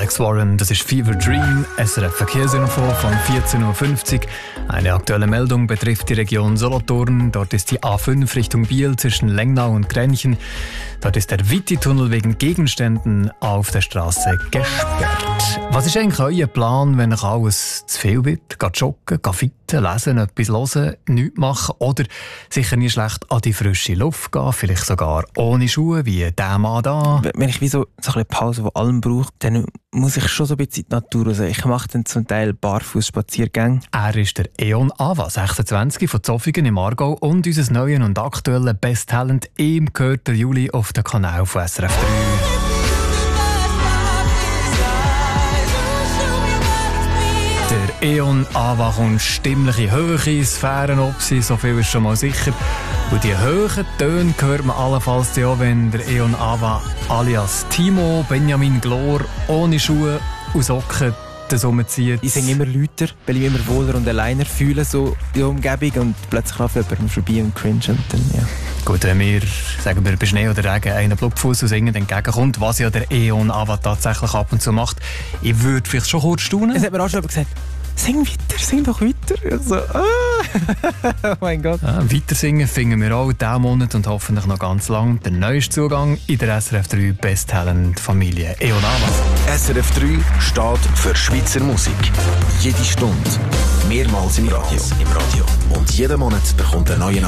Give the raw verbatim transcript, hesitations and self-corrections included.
Alex Warren, das ist Fever Dream, S R F Verkehrsinfo von vierzehn Uhr fünfzig. Eine aktuelle Meldung betrifft die Region Solothurn. Dort ist die A fünf Richtung Biel zwischen Lengnau und Grenchen. Dort ist der Witti-Tunnel wegen Gegenständen auf der Straße gesperrt. Was ist eigentlich euer Plan, wenn euch alles zu viel wird? Geht joggen, geht fitten, lesen, etwas hören, nichts machen oder sicher nicht schlecht an die frische Luft gehen, vielleicht sogar ohne Schuhe, wie der Mann da. Wenn ich wie so, so eine Pause von allem brauche, dann muss ich schon so ein bisschen in die Natur raus. Ich mache dann zum Teil Barfuß-Spaziergänge. Er ist der Eon Ava, sechsundzwanzig, von Zofingen im Aargau und unser neues und aktuelles Best Talent. Ihm gehört der Juli auf den Kanal von S R F drei. Der Eon Ava kommt stimmliche hohe Sphären ob sie, so viel ist schon mal sicher. Und die hohen Töne hört man allenfalls auch, wenn der Eon Ava alias Timo Benjamin Glor ohne Schuhe und Socken das umzieht. Ich singe immer lauter, weil ich mich immer wohler und alleiner fühle so in der Umgebung und plötzlich läuft jemand vorbei und cringe und dann, ja. Gut, wenn mir, sagen wir, bei Schnee oder Regen einen Blutfuß aus Singen entgegenkommt, was ja der Eon Ava tatsächlich ab und zu macht, ich würde vielleicht schon kurz staunen. Es hat mir auch schon gesagt, sing weiter, sing doch weiter. Ich so, ah. Oh mein Gott. Ja, weiter singen finden wir auch diesen Monat und hoffentlich noch ganz lang den neuesten Zugang in der S R F drei Best Talent Familie Eon Ava. S R F drei steht für Schweizer Musik. Jede Stunde, mehrmals im Radio. Im Radio. Und jeden Monat bekommt ein neuer